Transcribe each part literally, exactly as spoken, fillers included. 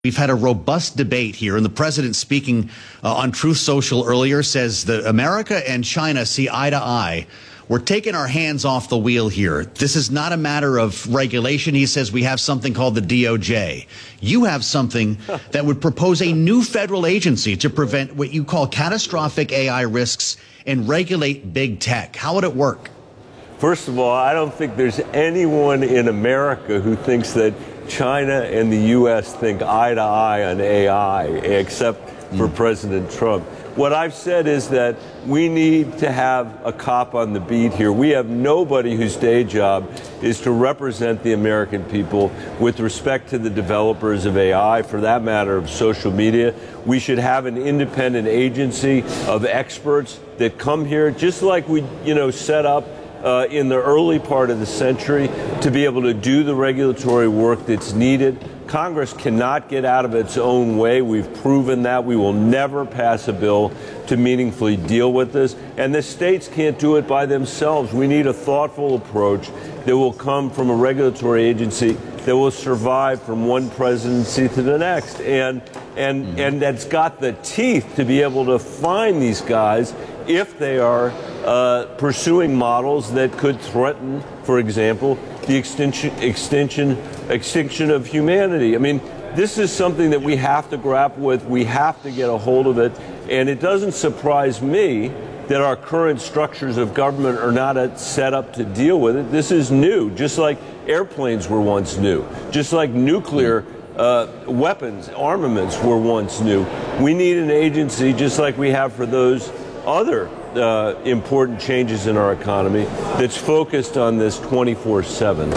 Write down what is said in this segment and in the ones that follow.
We've had a robust debate here, and the president speaking uh, on Truth Social earlier says that America and China see eye to eye. We're taking our hands off the wheel here. This is not a matter of regulation. He says we have something called the D O J. You have something that would propose a new federal agency to prevent what you call catastrophic A I risks and regulate big tech. How would it work? First of all, I don't think there's anyone in America who thinks that China and the U S think eye to eye on A I, except for mm. President Trump. What I've said is that we need to have a cop on the beat here. We have nobody whose day job is to represent the American people with respect to the developers of A I, for that matter, of social media. We should have an independent agency of experts that come here, just like we, you know, set up Uh, in the early part of the century, to be able to do the regulatory work that's needed. Congress cannot get out of its own way. We've proven that. We will never pass a bill to meaningfully deal with this. And the states can't do it by themselves. We need a thoughtful approach that will come from a regulatory agency that will survive from one presidency to the next. And and mm-hmm. and that's got the teeth to be able to find these guys if they are uh, pursuing models that could threaten, for example, the extinction, extinction, extinction of humanity. I mean, this is something that we have to grapple with. We have to get a hold of it. And it doesn't surprise me that our current structures of government are not set up to deal with it. This is new, just like airplanes were once new, just like nuclear uh, weapons, armaments were once new. We need an agency, just like we have for those other uh, important changes in our economy, that's focused on this twenty-four seven.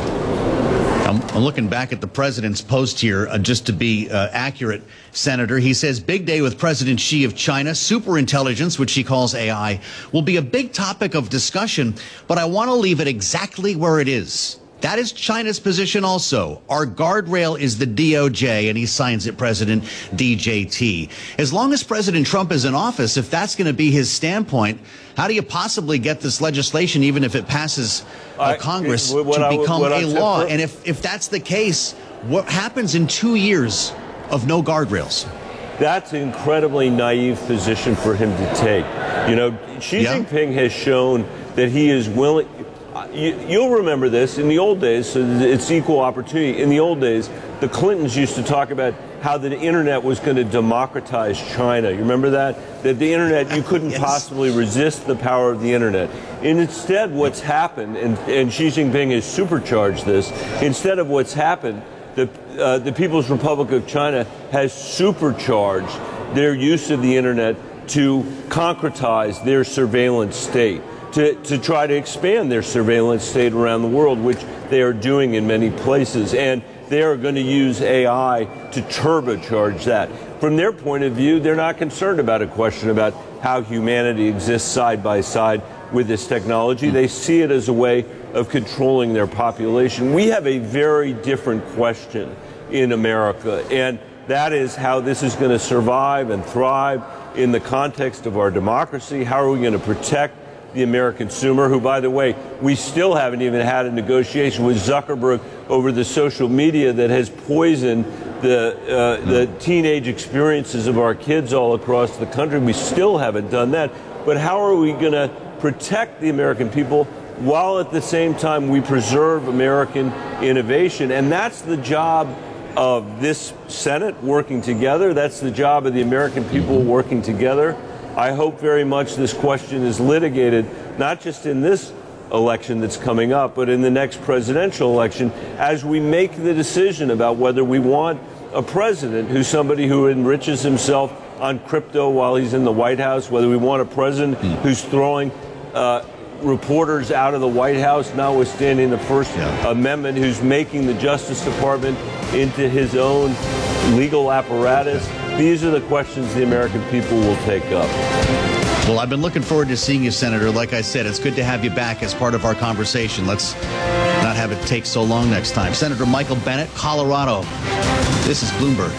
I'm, I'm looking back at the president's post here, uh, just to be uh, accurate, Senator. He says, big day with President Xi of China. Superintelligence, which he calls A I, will be a big topic of discussion, but I want to leave it exactly where it is. That is China's position also. Our guardrail is the D O J, and he signs it President D J T. As long as President Trump is in office, if that's going to be his standpoint, how do you possibly get this legislation, even if it passes uh, Congress, I, to I, become a law? And if, if that's the case, what happens in two years of no guardrails? That's an incredibly naive position for him to take. You know, Xi yeah. Jinping has shown that he is willing. You, you'll remember this in the old days, so it's equal opportunity. In the old days, the Clintons used to talk about how the internet was going to democratize China. You remember that? That the internet, you couldn't yes. possibly resist the power of the internet. And instead, what's happened, and, and Xi Jinping has supercharged this, instead of what's happened, the, uh, the People's Republic of China has supercharged their use of the internet to concretize their surveillance state. To, to try to expand their surveillance state around the world, which they are doing in many places. And they are going to use A I to turbocharge that. From their point of view, they're not concerned about a question about how humanity exists side by side with this technology. They see it as a way of controlling their population. We have a very different question in America, and that is how this is going to survive and thrive in the context of our democracy. How are we going to protect the American consumer, who, by the way, we still haven't even had a negotiation with Zuckerberg over the social media that has poisoned the uh, the teenage experiences of our kids all across the country. We still haven't done that. But how are we going to protect the American people while at the same time we preserve American innovation? And that's the job of this Senate working together. That's the job of the American people working together. I hope very much this question is litigated, not just in this election that's coming up, but in the next presidential election, as we make the decision about whether we want a president who's somebody who enriches himself on crypto while he's in the White House, whether we want a president who's throwing uh, reporters out of the White House, notwithstanding the First yeah. Amendment, who's making the Justice Department into his own legal apparatus. These are the questions the American people will take up. Well, I've been looking forward to seeing you, Senator. Like I said, it's good to have you back as part of our conversation. Let's not have it take so long next time. Senator Michael Bennet, Colorado. This is Bloomberg.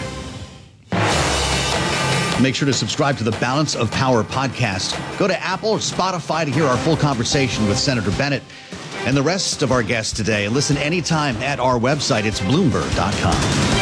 Make sure to subscribe to the Balance of Power podcast. Go to Apple or Spotify to hear our full conversation with Senator Bennet and the rest of our guests today. And listen anytime at our website. It's Bloomberg dot com.